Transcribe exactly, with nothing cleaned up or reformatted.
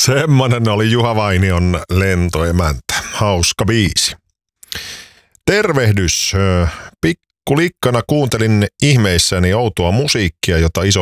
Semmonen oli Juha Vainion Lentoemäntä. Hauska biisi. Tervehdys. Pikkulikkana kuuntelin ihmeissäni outoa musiikkia, jota iso